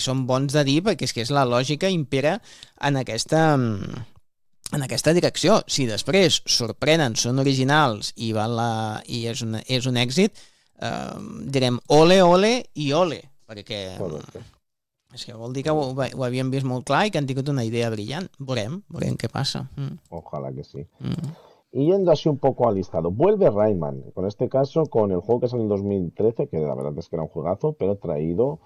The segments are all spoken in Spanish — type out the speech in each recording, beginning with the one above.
són bons de dir, perquè és que és la lògica impera en aquesta direcció. Si després sorprenen, són originals i és un èxit, direm ole, ole i ole, perquè és que vol dir que ho havien vist molt clar i que han tingut una idea brillant. Veurem què pasa. Ojalá que sí. Y yendo así un poco al listado, vuelve Rayman, con este caso con el juego que salió en 2013, que la verdad es que era un juegazo, pero traído,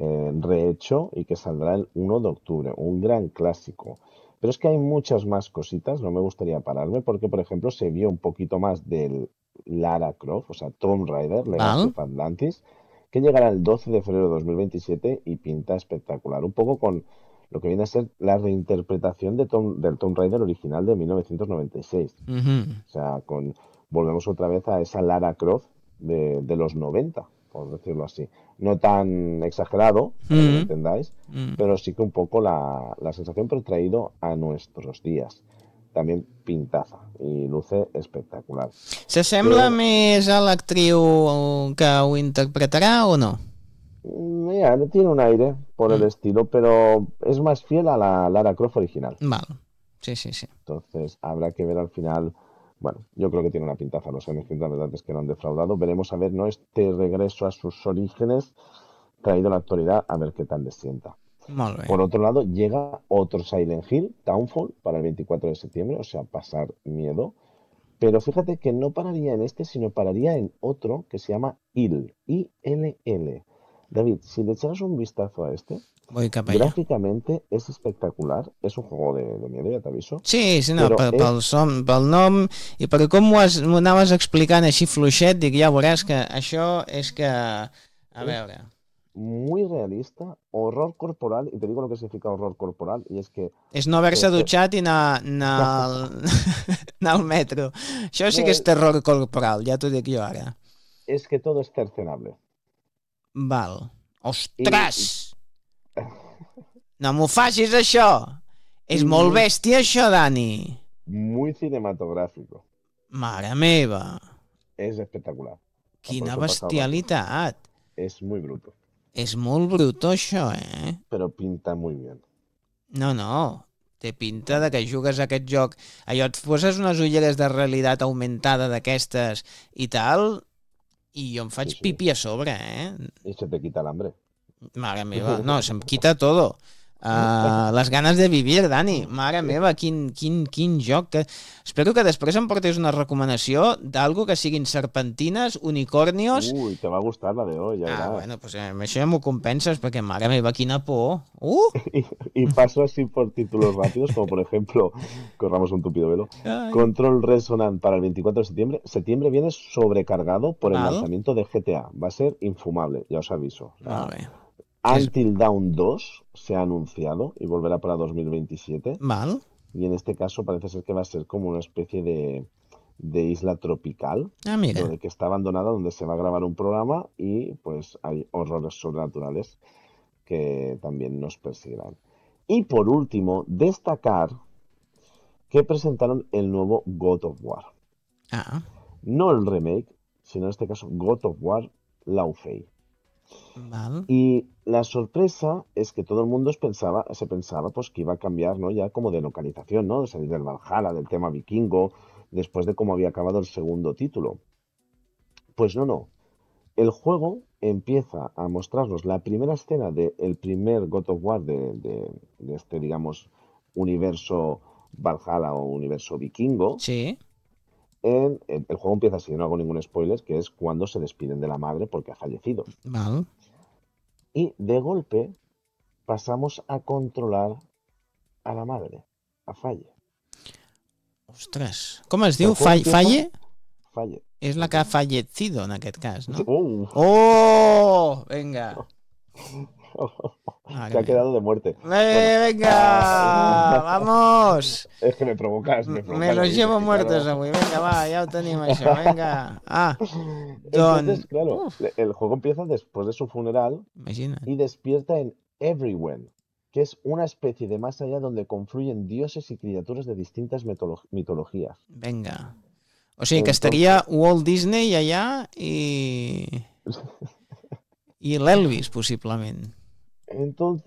rehecho y que saldrá el 1 de octubre, un gran clásico. Pero es que hay muchas más cositas, no me gustaría pararme, porque por ejemplo se vio un poquito más del Lara Croft, o sea, Tomb Raider, Legacy of Atlantis, que llegará el 12 de febrero de 2027 y pinta espectacular, un poco con lo que viene a ser la reinterpretación del Tomb Raider original de 1996. O sea, volvemos otra vez a esa Lara Croft de los 90, por decirlo así. No tan exagerado, para que lo entendáis, pero sí que un poco la sensación, pero traído a nuestros días. También pintaza y luce espectacular. ¿S'assembla més a l'actriu que ho interpretarà o no? Mira, tiene un aire por el estilo, pero es más fiel a la Lara Croft original. Vale. Sí. Entonces habrá que ver al final. Bueno, yo creo que tiene una pintaza. Los Emmys, la verdad es que no han defraudado. Veremos a ver, ¿no? Este regreso a sus orígenes traído a la actualidad, a ver qué tal les sienta. Molt bé. Por otro lado, llega otro Silent Hill, Townfall, para el 24 de septiembre, o sea, pasar miedo. Pero fíjate que no pararía en este, sino pararía en otro que se llama ILL, I-L-L. David, si le echaras un vistazo a este, gráficamente es espectacular. És un juego de miedo, ja t'aviso. Sí, no, pel nom i per com m'ho anaves explicant així fluixet, dic, ja veuràs que això és que... A veure... Muy realista, horror corporal, y te digo lo que significa horror corporal, y es que... És no haver-se dutxat i anar al metro. Això sí que és terror corporal, ja t'ho dic jo ara. Es que todo es cercenable. Val. Ostres! No m'ho facis, això! És molt bèstia, això, Dani. Muy cinematográfico. Mare meva. Es espectacular. Quina bestialitat. Es muy bruto. És molt bruto, això, Però pinta muy bien. No. Té pinta de que jugues a aquest joc. Allò, et poses unes ulleres de realitat augmentada d'aquestes i tal, i jo em faig pipi a sobre, I se te quita l'hambre. Mare meva, no, se'm quita todo. Les ganes de vivir, Dani. Mare meva, quin joc. Espero que després em portés una recomanació d'algo que siguin serpentines, unicornios... Uy, te va a gustar la de hoy, ya verás. Bueno, pues això ja m'ho compenses, perquè mare meva, quina por. Y paso así por títulos rápidos, como por ejemplo, corramos un tupido velo, Control Resonant para el 24 de septiembre. Septiembre viene sobrecargado por el lanzamiento de GTA. Va a ser infumable, ya os aviso. Vale. Until Dawn 2 se ha anunciado y volverá para 2027. Vale. Y en este caso parece ser que va a ser como una especie de isla tropical. Mira. Donde que está abandonada, donde se va a grabar un programa y pues hay horrores sobrenaturales que también nos perseguirán. Y por último, destacar que presentaron el nuevo God of War. No el remake, sino en este caso God of War Lao Fei. Vale. Y la sorpresa es que todo el mundo se pensaba pues que iba a cambiar, ¿no? Ya como de localización, ¿no? De salir del Valhalla, del tema vikingo, después de cómo había acabado el segundo título. Pues no. El juego empieza a mostrarnos la primera escena del primer God of War de este, digamos, universo Valhalla o universo vikingo. Sí. El juego empieza así, no hago ningún spoiler, que es cuando se despiden de la madre porque ha fallecido. Vale. Y de golpe pasamos a controlar a la madre, a Falle. Ostres, com es diu? Falle? Falle. És la que ha fallecido en aquest cas, no? ¡Oh! Venga. Se ha quedado de muerte. Venga, vamos. Es que me provocas. Me los llevo muertos avui. Venga, va, ja ho tenim això. Venga. Entonces, claro, el juego empieza después de su funeral. Imagina. Y despierta en Everywhere, que es una especie de más allá donde confluyen dioses y criaturas de distintas mitologías. Venga. O sigui que estaria Walt Disney allà i l'Elvis, possiblement. Entonces